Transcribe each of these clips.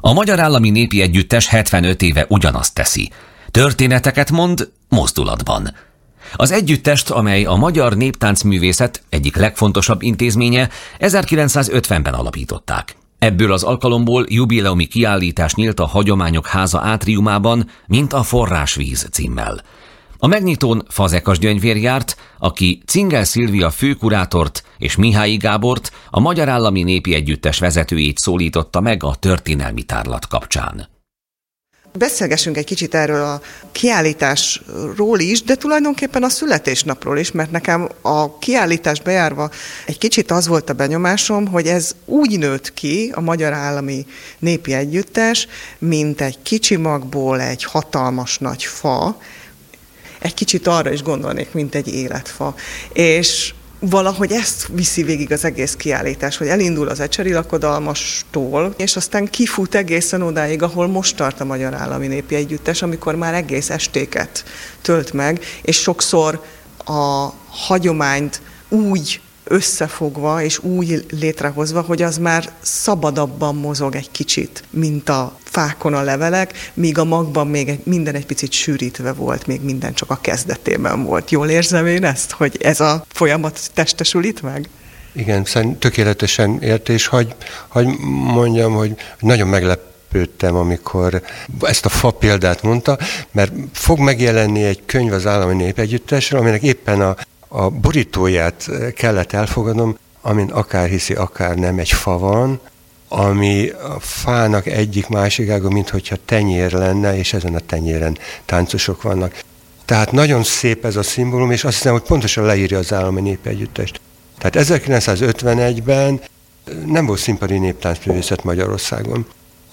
A Magyar Állami Népi Együttes 75 éve ugyanazt teszi. Történeteket mond mozdulatban. Az együttest, amely a magyar néptáncművészet egyik legfontosabb intézménye, 1950-ben alapították. Ebből az alkalomból jubileumi kiállítás nyílt a Hagyományok Háza átriumában, mint a Forrásvíz címmel. A megnyitón Fazekas Gyöngyvér járt, aki Cingel Szilvia főkurátort és Mihály Gábort, a Magyar Állami Népi Együttes vezetőjét szólította meg a történelmi tárlat kapcsán. Beszélgessünk egy kicsit erről a kiállításról is, de tulajdonképpen a születésnapról is, mert nekem a kiállítás bejárva egy kicsit az volt a benyomásom, hogy ez úgy nőtt ki, a Magyar Állami Népi Együttes, mint egy kicsi magból egy hatalmas nagy fa. Egy kicsit arra is gondolnék, mint egy életfa. És valahogy ezt viszi végig az egész kiállítás, hogy elindul az Ecseri lakodalmastól, és aztán kifut egészen odáig, ahol most tart a Magyar Állami Népi Együttes, amikor már egész estéket tölt meg, és sokszor a hagyományt úgy összefogva és úgy létrehozva, hogy az már szabadabban mozog egy kicsit, mint a fákon a levelek, míg a magban még minden egy picit sűrítve volt, még minden csak a kezdetében volt. Jól érzem én ezt, hogy ez a folyamat testesül itt meg? Igen, tökéletesen ért, és hagy mondjam, hogy nagyon meglepődtem, amikor ezt a fa példát mondta, mert fog megjelenni egy könyv az Állami Népi Együttesről, aminek éppen a borítóját kellett elfogadnom, amin akár hiszi, akár nem, egy fa van, ami a fának egyik-másik ága, minthogyha tenyér lenne, és ezen a tenyéren táncosok vannak. Tehát nagyon szép ez a szimbólum, és azt hiszem, hogy pontosan leírja az Állami Népi Együttest. Tehát 1951-ben nem volt színpadi néptáncművészet Magyarországon.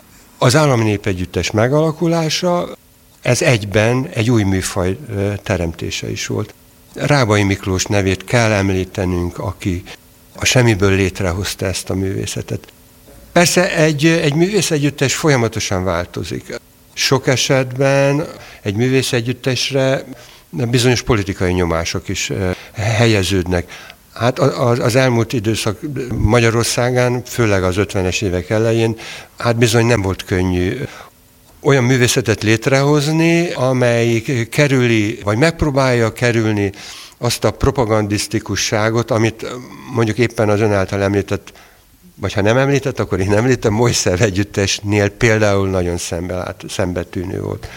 Az Állami Népi Együttes megalakulása, ez egyben egy új műfaj teremtése is volt. Rábai Miklós nevét kell említenünk, aki a semmiből létrehozta ezt a művészetet. Persze egy művészegyüttes folyamatosan változik. Sok esetben egy művészegyüttesre bizonyos politikai nyomások is helyeződnek. Hát az elmúlt időszak Magyarországán, főleg az 50-es évek elején, hát bizony nem volt könnyű olyan művészetet létrehozni, amelyik kerüli, vagy megpróbálja kerülni azt a propagandisztikusságot, amit mondjuk éppen az ön által említett, vagy ha nem említett, akkor én említem, Mojszer Együttesnél például nagyon szembetűnő volt.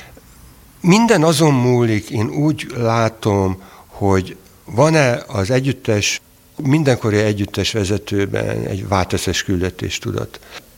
Minden azon múlik, én úgy látom, hogy van-e az együttes, mindenkori együttes vezetőben egy változás küldetéstudat.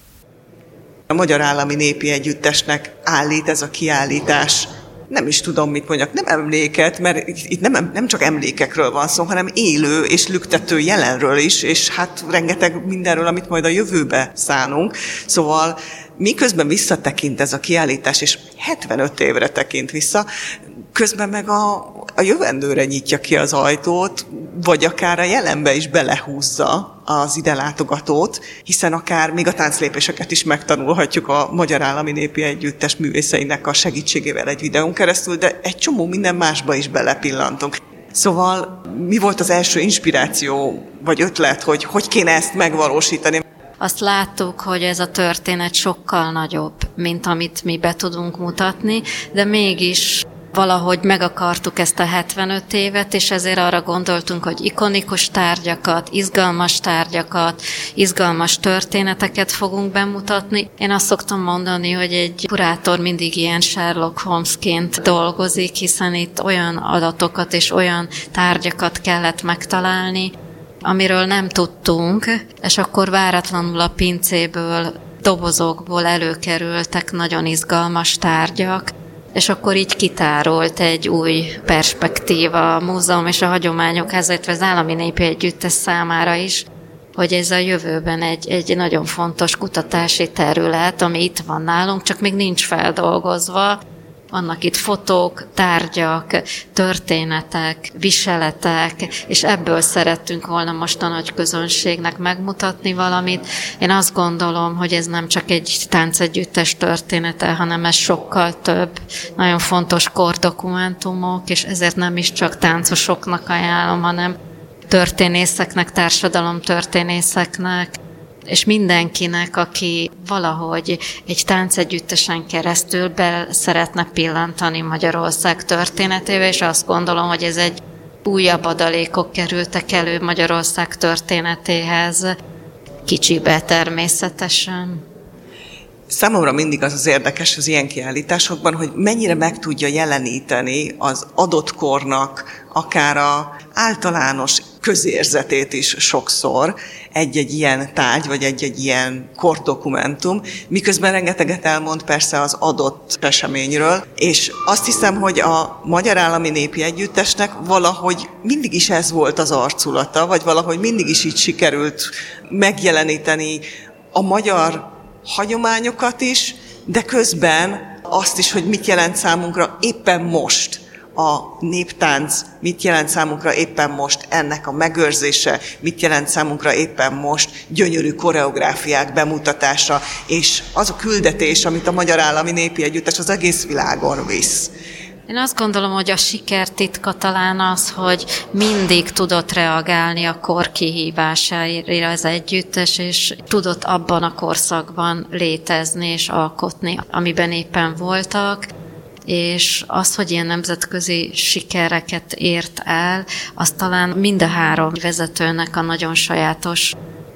A Magyar Állami Népi Együttesnek állít ez a kiállítás. Nem is tudom, mit mondjak, nem emléket, mert itt nem csak emlékekről van szó, hanem élő és lüktető jelenről is, és hát rengeteg mindenről, amit majd a jövőbe szánunk. Szóval miközben visszatekint ez a kiállítás, és 75 évre tekint vissza, közben meg a jövendőre nyitja ki az ajtót, vagy akár a jelenbe is belehúzza az ide látogatót, hiszen akár még a tánclépéseket is megtanulhatjuk a Magyar Állami Népi Együttes művészeinek a segítségével egy videón keresztül, de egy csomó minden másba is belepillantunk. Szóval mi volt az első inspiráció, vagy ötlet, hogy kéne ezt megvalósítani? Azt láttuk, hogy ez a történet sokkal nagyobb, mint amit mi be tudunk mutatni, de mégis valahogy meg akartuk ezt a 75 évet, és ezért arra gondoltunk, hogy ikonikus tárgyakat, izgalmas történeteket fogunk bemutatni. Én azt szoktam mondani, hogy egy kurátor mindig ilyen Sherlock Holmesként dolgozik, hiszen itt olyan adatokat és olyan tárgyakat kellett megtalálni, amiről nem tudtunk, és akkor váratlanul a pincéből, dobozokból előkerültek nagyon izgalmas tárgyak, és akkor így kitárolt egy új perspektíva a múzeum és a Hagyományok Háza, illetve az Állami Népi Együttes számára is, hogy ez a jövőben egy nagyon fontos kutatási terület, ami itt van nálunk, csak még nincs feldolgozva. Vannak itt fotók, tárgyak, történetek, viseletek, és ebből szerettünk volna most a nagy közönségnek megmutatni valamit. Én azt gondolom, hogy ez nem csak egy táncegyüttes története, hanem ez sokkal több, nagyon fontos kordokumentumok, és ezért nem is csak táncosoknak ajánlom, hanem történészeknek, társadalomtörténészeknek, és mindenkinek, aki valahogy egy táncegyüttesen keresztül be szeretne pillantani Magyarország történetébe, és azt gondolom, hogy ez egy újabb adalékok kerültek elő Magyarország történetéhez, kicsibe természetesen. Számomra mindig az érdekes az ilyen kiállításokban, hogy mennyire meg tudja jeleníteni az adott kornak akár az általános közérzetét is sokszor egy-egy ilyen tárgy, vagy egy-egy ilyen kordokumentum, miközben rengeteget elmond persze az adott eseményről, és azt hiszem, hogy a Magyar Állami Népi Együttesnek valahogy mindig is ez volt az arculata, vagy valahogy mindig is így sikerült megjeleníteni a magyar hagyományokat is, de közben azt is, hogy mit jelent számunkra éppen most a néptánc, mit jelent számunkra éppen most ennek a megőrzése, mit jelent számunkra éppen most gyönyörű koreográfiák bemutatása, és az a küldetés, amit a Magyar Állami Népi Együttes az egész világon visz. Én azt gondolom, hogy a siker titka talán az, hogy mindig tudott reagálni a kor kihívásaira az együttes, és tudott abban a korszakban létezni és alkotni, amiben éppen voltak, és az, hogy ilyen nemzetközi sikereket ért el, az talán mind a három vezetőnek a nagyon sajátos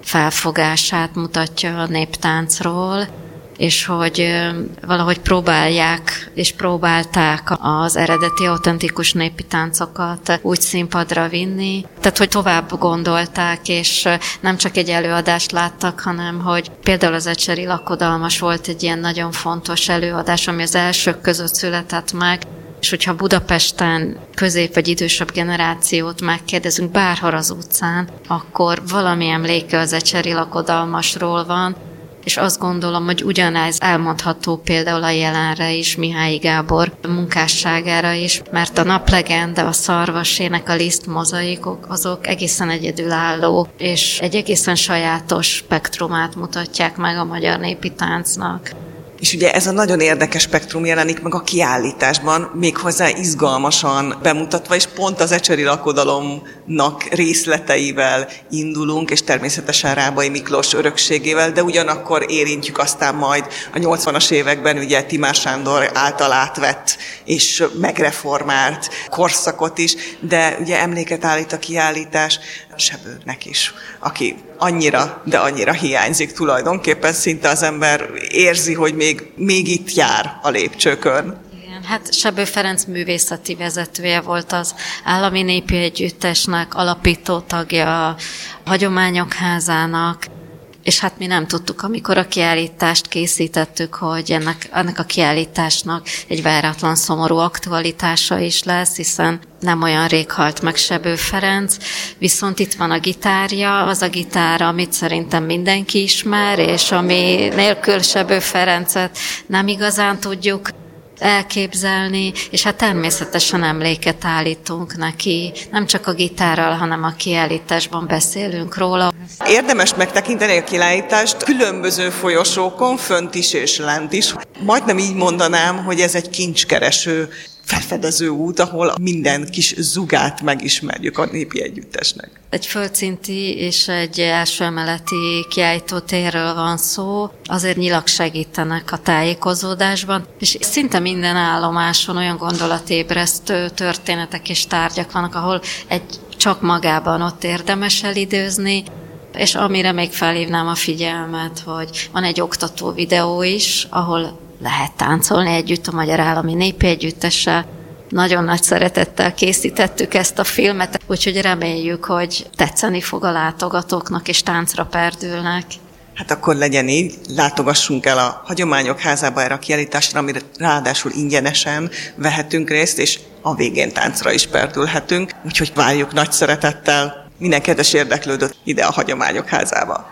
felfogását mutatja a néptáncról, és hogy valahogy próbálják és próbálták az eredeti, autentikus népi táncokat úgy színpadra vinni. Tehát, hogy tovább gondolták, és nem csak egy előadást láttak, hanem hogy például az Ecseri lakodalmas volt egy ilyen nagyon fontos előadás, ami az elsők között született meg, és hogyha Budapesten közép vagy idősebb generációt megkérdezünk bárhol az utcán, akkor valami emléke az Ecseri lakodalmasról van, és azt gondolom, hogy ugyanez elmondható például a jelenre is, Mihály Gábor munkásságára is, mert a naplegende, a szarvasének a liszt mozaikok, azok egészen egyedülálló, és egy egészen sajátos spektrumát mutatják meg a magyar népi táncnak. És ugye ez a nagyon érdekes spektrum jelenik meg a kiállításban, méghozzá izgalmasan bemutatva, és pont az Ecseri lakodalomnak részleteivel indulunk, és természetesen Rábai Miklós örökségével, de ugyanakkor érintjük aztán majd a 80-as években ugye Timár Sándor által átvett és megreformált korszakot is, de ugye emléket állít a kiállítás Sebőrnek is, aki annyira, de annyira hiányzik tulajdonképpen, szinte az ember érzi, hogy még itt jár a lépcsőkön. Igen, hát Sebő Ferenc művészeti vezetője volt az Állami Népi Együttesnek, alapító tagja a Hagyományok Házának, és hát mi nem tudtuk, amikor a kiállítást készítettük, hogy ennek a kiállításnak egy váratlan szomorú aktualitása is lesz, hiszen nem olyan rég halt meg Sebő Ferenc, viszont itt van a gitárja, az a gitár, amit szerintem mindenki ismer, és ami nélkül Sebő Ferencet nem igazán tudjuk elképzelni, és hát természetesen emléket állítunk neki, nem csak a gitárral, hanem a kiállításban beszélünk róla. Érdemes megtekinteni a kiállítást különböző folyosókon, fönt is és lent is. Majdnem így mondanám, hogy ez egy kincskereső, felfedező út, ahol minden kis zugát megismerjük a népi együttesnek. Egy földszinti és egy első emeleti kiállítótérről van szó, azért nyilag segítenek a tájékozódásban, és szinte minden állomáson olyan gondolatébresztő történetek és tárgyak vannak, ahol csak magában ott érdemes elidőzni, és amire még felhívnám a figyelmet, hogy van egy oktató videó is, ahol lehet táncolni együtt a Magyar Állami Népi Együttessel. Nagyon nagy szeretettel készítettük ezt a filmet, úgyhogy reméljük, hogy tetszeni fog a látogatóknak és táncra perdülnek. Hát akkor legyen így, látogassunk el a Hagyományok Házába erre a kiállításra, amire ráadásul ingyenesen vehetünk részt, és a végén táncra is perdülhetünk. Úgyhogy várjuk nagy szeretettel minden kedves érdeklődőt ide a Hagyományok Házába.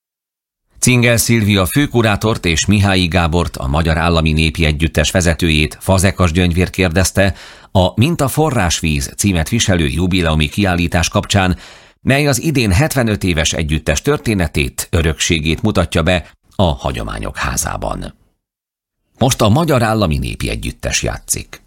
Cingel Szilvia főkurátort és Mihály Gábort, a Magyar Állami Népi Együttes vezetőjét, Fazekas Gyöngyvér kérdezte a Mint a forrásvíz címet viselő jubileumi kiállítás kapcsán, mely az idén 75 éves együttes történetét, örökségét mutatja be a Hagyományok Házában. Most a Magyar Állami Népi Együttes játszik.